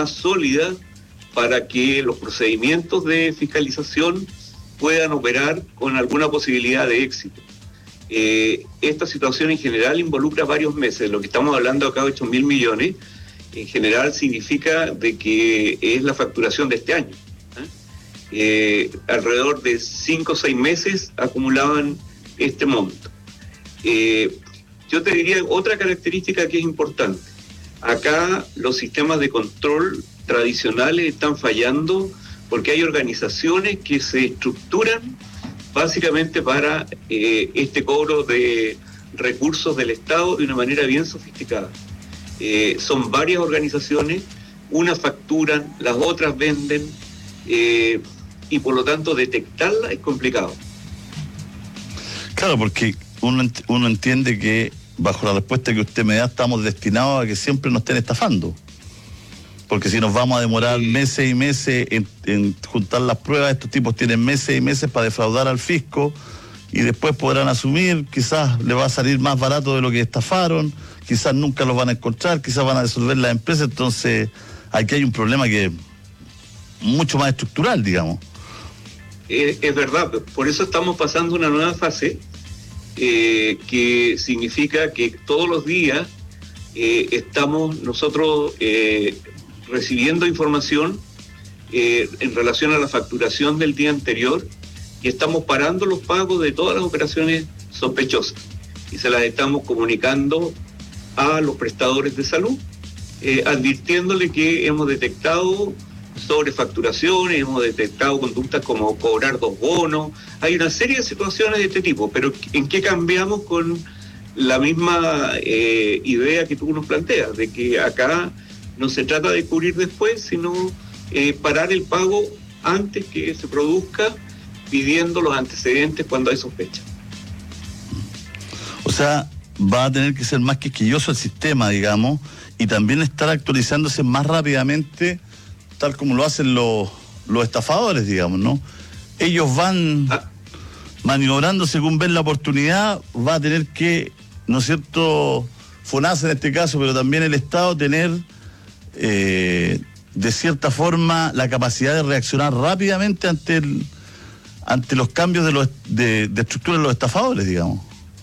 más sólida para que los procedimientos de fiscalización puedan operar con alguna posibilidad de éxito. Esta situación en general involucra varios meses. Lo que estamos hablando acá de 8.000 millones, en general significa de que es la facturación de este año. Alrededor de 5 o 6 meses acumulaban este monto. Yo te diría otra característica que es importante. Acá los sistemas de control tradicionales están fallando porque hay organizaciones que se estructuran básicamente para este cobro de recursos del Estado de una manera bien sofisticada. Son varias organizaciones, unas facturan, las otras venden, y por lo tanto detectarla es complicado. Claro, porque uno entiende que bajo la respuesta que usted me da estamos destinados a que siempre nos estén estafando. Porque si nos vamos a demorar meses y meses en juntar las pruebas, estos tipos tienen meses y meses para defraudar al fisco y después podrán asumir, quizás le va a salir más barato de lo que estafaron, quizás nunca los van a encontrar, quizás van a disolver las empresas. Entonces aquí hay un problema que es mucho más estructural, digamos. Es verdad, por eso estamos pasando una nueva fase que significa que todos los días estamos nosotros recibiendo información en relación a la facturación del día anterior y estamos parando los pagos de todas las operaciones sospechosas y se las estamos comunicando a los prestadores de salud, advirtiéndole que hemos detectado sobrefacturaciones, hemos detectado conductas como cobrar 2 bonos. Hay una serie de situaciones de este tipo, pero ¿en qué cambiamos con la misma idea que tú nos planteas? De que acá no se trata de cubrir después, sino parar el pago antes que se produzca, pidiendo los antecedentes cuando hay sospecha. O sea, va a tener que ser más quisquilloso el sistema, digamos, y también estar actualizándose más rápidamente, tal como lo hacen los estafadores, digamos, ¿no? Ellos van maniobrando según ven la oportunidad, va a tener que, ¿no es cierto?, FONASA en este caso, pero también el Estado tener, de cierta forma, la capacidad de reaccionar rápidamente ante los cambios de estructura de los estafadores, digamos.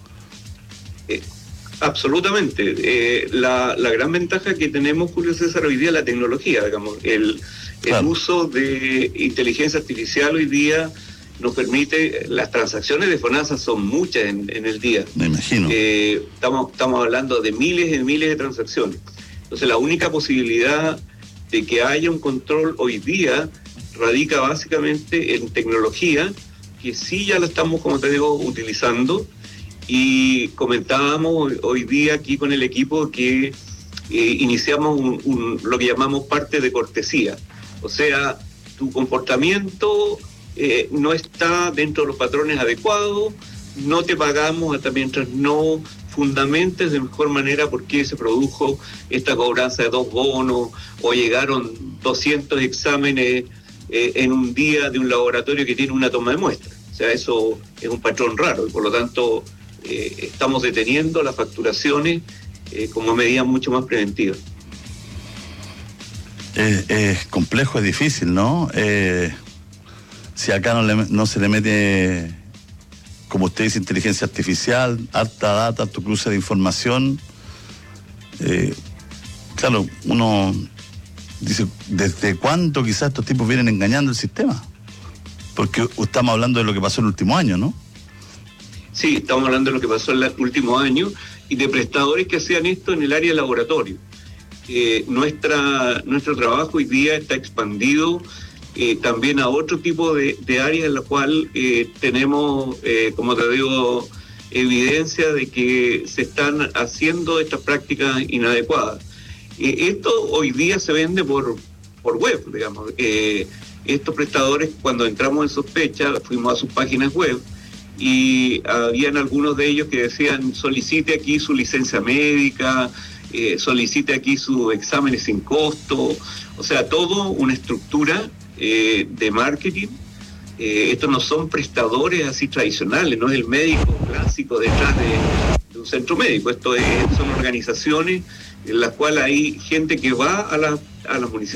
Absolutamente. La gran ventaja que tenemos, Julio César, hoy día es la tecnología, digamos. El uso de inteligencia artificial hoy día nos permite, las transacciones de FONASA son muchas en el día. Me imagino. Estamos hablando de miles y miles de transacciones. Entonces la única posibilidad de que haya un control hoy día radica básicamente en tecnología, que sí ya la estamos, como te digo, utilizando. Y comentábamos hoy día aquí con el equipo que iniciamos lo que llamamos parte de cortesía. O sea, tu comportamiento no está dentro de los patrones adecuados, no te pagamos hasta mientras no fundamentes de mejor manera por qué se produjo esta cobranza de 2 bonos o llegaron 200 exámenes en un día de un laboratorio que tiene una toma de muestra. O sea, eso es un patrón raro y por lo tanto estamos deteniendo las facturaciones como medida mucho más preventiva. Es complejo, es difícil, ¿no? Si acá no se le mete, como usted dice, inteligencia artificial, harta data, harto cruce de información, claro, uno dice, ¿desde cuándo quizás estos tipos vienen engañando el sistema? Porque estamos hablando de lo que pasó en el último año, ¿no? Sí, estamos hablando de lo que pasó en el último año y de prestadores que hacían esto en el área de laboratorio. Nuestro trabajo hoy día está expandido también a otro tipo de áreas en la cual tenemos, como te digo, evidencia de que se están haciendo estas prácticas inadecuadas. Esto hoy día se vende por web, digamos. Estos prestadores, cuando entramos en sospecha, fuimos a sus páginas web y habían algunos de ellos que decían: solicite aquí su licencia médica, solicite aquí sus exámenes sin costo. O sea, todo una estructura de marketing. Estos no son prestadores así tradicionales, no es el médico clásico detrás de un centro médico. Son organizaciones en las cuales hay gente que va a las municipalidades